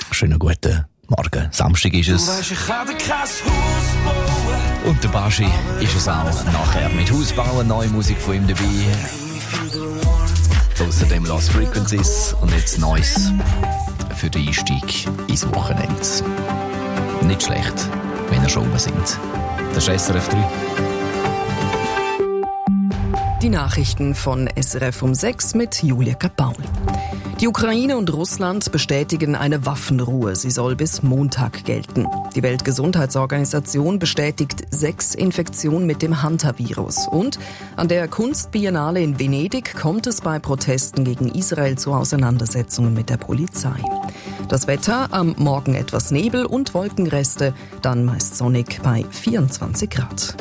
Schönen guten Morgen. Samstag ist es. Und der Baschi ist es auch nachher. Mit Haus bauen, neue Musik von ihm dabei. Außerdem Lost Frequencies und jetzt Neues für den Einstieg ins Wochenende. Nicht schlecht, wenn ihr schon oben sind. Das ist SRF 3. Die Nachrichten von SRF um 6 mit Julia Kapaul. Die Ukraine und Russland bestätigen eine Waffenruhe. Sie soll bis Montag gelten. Die Weltgesundheitsorganisation bestätigt 6 Infektionen mit dem Hantavirus. Und an der Kunstbiennale in Venedig kommt es bei Protesten gegen Israel zu Auseinandersetzungen mit der Polizei. Das Wetter, am Morgen etwas Nebel und Wolkenreste, dann meist sonnig bei 24 Grad.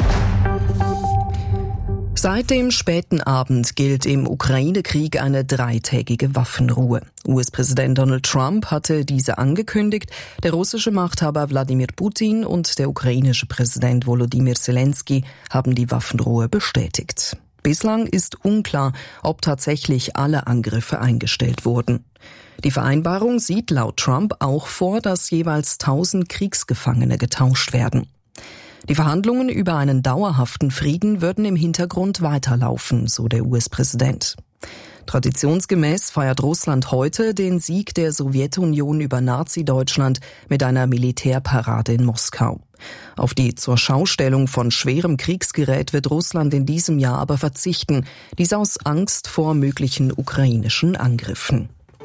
Seit dem späten Abend gilt im Ukraine-Krieg eine 3-tägige Waffenruhe. US-Präsident Donald Trump hatte diese angekündigt. Der russische Machthaber Wladimir Putin und der ukrainische Präsident Volodymyr Zelensky haben die Waffenruhe bestätigt. Bislang ist unklar, ob tatsächlich alle Angriffe eingestellt wurden. Die Vereinbarung sieht laut Trump auch vor, dass jeweils 1000 Kriegsgefangene getauscht werden. Die Verhandlungen über einen dauerhaften Frieden würden im Hintergrund weiterlaufen, so der US-Präsident. Traditionsgemäß feiert Russland heute den Sieg der Sowjetunion über Nazi-Deutschland mit einer Militärparade in Moskau. Auf die Zurschaustellung von schwerem Kriegsgerät wird Russland in diesem Jahr aber verzichten, dies aus Angst vor möglichen ukrainischen Angriffen.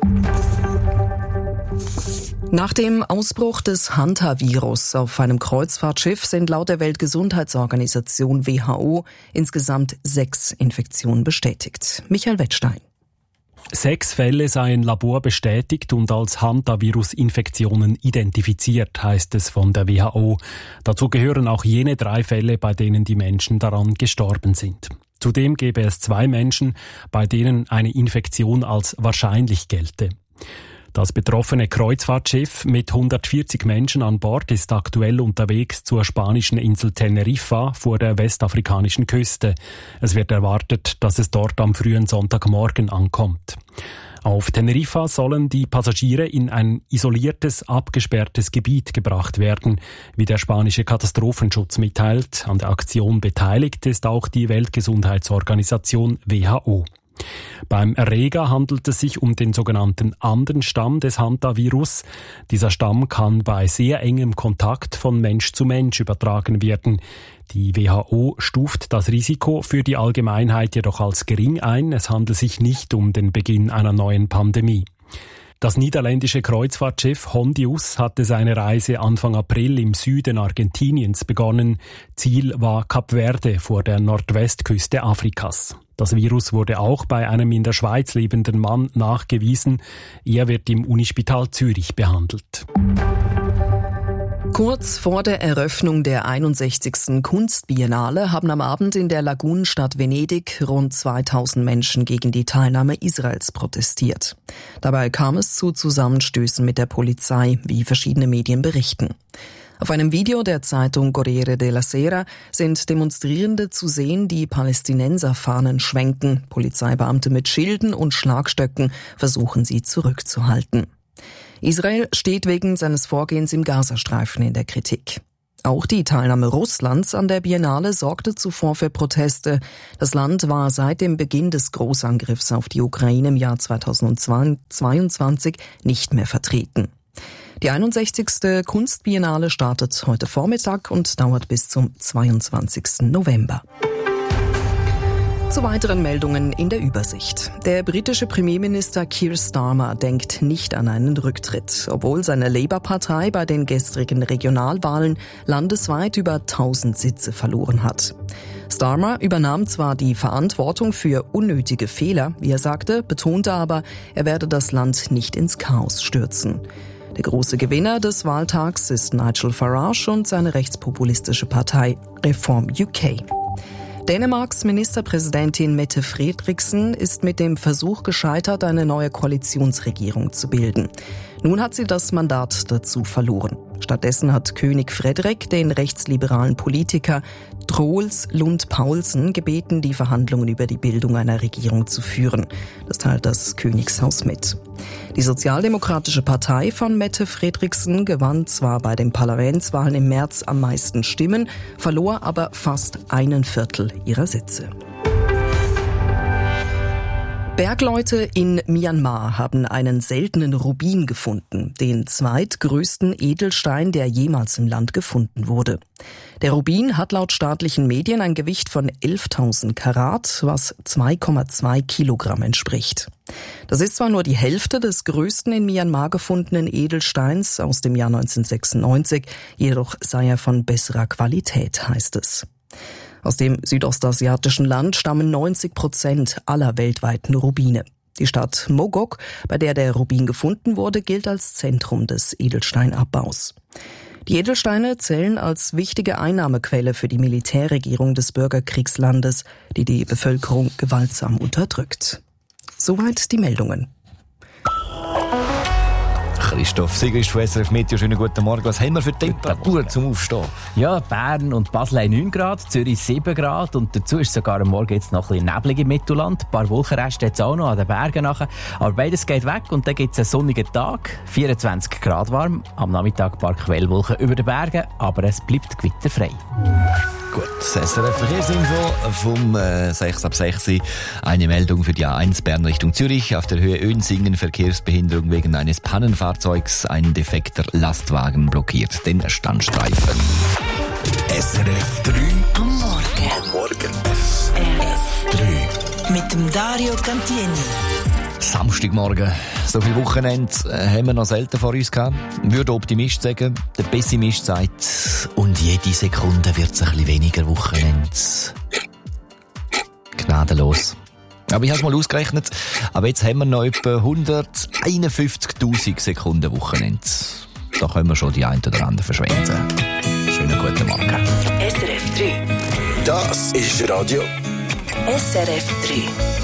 Nach dem Ausbruch des Hantavirus auf einem Kreuzfahrtschiff sind laut der Weltgesundheitsorganisation WHO insgesamt 6 Infektionen bestätigt. Michael Wettstein. 6 Fälle seien laborbestätigt und als Hantavirus-Infektionen identifiziert, heißt es von der WHO. Dazu gehören auch jene 3 Fälle, bei denen die Menschen daran gestorben sind. Zudem gäbe es 2 Menschen, bei denen eine Infektion als wahrscheinlich gelte. Das betroffene Kreuzfahrtschiff mit 140 Menschen an Bord ist aktuell unterwegs zur spanischen Insel Teneriffa vor der westafrikanischen Küste. Es wird erwartet, dass es dort am frühen Sonntagmorgen ankommt. Auf Teneriffa sollen die Passagiere in ein isoliertes, abgesperrtes Gebiet gebracht werden, wie der spanische Katastrophenschutz mitteilt. An der Aktion beteiligt ist auch die Weltgesundheitsorganisation WHO. Beim Erreger handelt es sich um den sogenannten Andenstamm des Hantavirus. Dieser Stamm kann bei sehr engem Kontakt von Mensch zu Mensch übertragen werden. Die WHO stuft das Risiko für die Allgemeinheit jedoch als gering ein. Es handelt sich nicht um den Beginn einer neuen Pandemie. Das niederländische Kreuzfahrtschiff Hondius hatte seine Reise Anfang April im Süden Argentiniens begonnen. Ziel war Kap Verde vor der Nordwestküste Afrikas. Das Virus wurde auch bei einem in der Schweiz lebenden Mann nachgewiesen. Er wird im Unispital Zürich behandelt. Kurz vor der Eröffnung der 61. Kunstbiennale haben am Abend in der Lagunenstadt Venedig rund 2000 Menschen gegen die Teilnahme Israels protestiert. Dabei kam es zu Zusammenstößen mit der Polizei, wie verschiedene Medien berichten. Auf einem Video der Zeitung Corriere della Sera sind Demonstrierende zu sehen, die Palästinenserfahnen schwenken. Polizeibeamte mit Schilden und Schlagstöcken versuchen sie zurückzuhalten. Israel steht wegen seines Vorgehens im Gazastreifen in der Kritik. Auch die Teilnahme Russlands an der Biennale sorgte zuvor für Proteste. Das Land war seit dem Beginn des Großangriffs auf die Ukraine im Jahr 2022 nicht mehr vertreten. Die 61. Kunstbiennale startet heute Vormittag und dauert bis zum 22. November. Zu weiteren Meldungen in der Übersicht. Der britische Premierminister Keir Starmer denkt nicht an einen Rücktritt, obwohl seine Labour-Partei bei den gestrigen Regionalwahlen landesweit über 1000 Sitze verloren hat. Starmer übernahm zwar die Verantwortung für unnötige Fehler, wie er sagte, betonte aber, er werde das Land nicht ins Chaos stürzen. Der große Gewinner des Wahltags ist Nigel Farage und seine rechtspopulistische Partei Reform UK. Dänemarks Ministerpräsidentin Mette Frederiksen ist mit dem Versuch gescheitert, eine neue Koalitionsregierung zu bilden. Nun hat sie das Mandat dazu verloren. Stattdessen hat König Frederik den rechtsliberalen Politiker Troels Lund Poulsen gebeten, die Verhandlungen über die Bildung einer Regierung zu führen. Das teilt das Königshaus mit. Die Sozialdemokratische Partei von Mette Frederiksen gewann zwar bei den Parlamentswahlen im März am meisten Stimmen, verlor aber fast 1/4 ihrer Sitze. Bergleute in Myanmar haben einen seltenen Rubin gefunden, den zweitgrößten Edelstein, der jemals im Land gefunden wurde. Der Rubin hat laut staatlichen Medien ein Gewicht von 11.000 Karat, was 2,2 Kilogramm entspricht. Das ist zwar nur die Hälfte des größten in Myanmar gefundenen Edelsteins aus dem Jahr 1996, jedoch sei er von besserer Qualität, heißt es. Aus dem südostasiatischen Land stammen 90% aller weltweiten Rubine. Die Stadt Mogok, bei der der Rubin gefunden wurde, gilt als Zentrum des Edelsteinabbaus. Die Edelsteine zählen als wichtige Einnahmequelle für die Militärregierung des Bürgerkriegslandes, die die Bevölkerung gewaltsam unterdrückt. Soweit die Meldungen. Christoph Sigrist von SRF Meteo, schönen guten Morgen. Was haben wir für Temperaturen zum Aufstehen? Ja, Bern und Basel haben 9 Grad, Zürich 7 Grad und dazu ist sogar am Morgen jetzt noch ein bisschen neblig im Mittelland. Ein paar Wolkenreste jetzt auch noch an den Bergen nachher. Aber beides geht weg und dann gibt es einen sonnigen Tag, 24 Grad warm. Am Nachmittag ein paar Quellwolken über den Bergen, aber es bleibt gewitterfrei. Gut, SRF Verkehrsinfo vom 6 ab 6. Eine Meldung für die A1 Bern Richtung Zürich. Auf der Höhe Önsingen Verkehrsbehinderung wegen eines Pannenfahrzeugs. Ein defekter Lastwagen blockiert den Standstreifen. SRF 3 am Morgen. SRF 3 mit dem Dario Cantieni. Samstagmorgen. So viel Wochenende haben wir noch selten vor uns gehabt. Würde Optimist sagen, der Pessimist sagt, und jede Sekunde wird es ein bisschen weniger Wochenende. Gnadenlos. Aber ich habe es mal ausgerechnet, aber jetzt haben wir noch etwa 151.000 Sekunden Wochenende. Da können wir schon die ein oder andere verschwenden. Schönen guten Morgen. SRF 3. Das ist Radio SRF 3.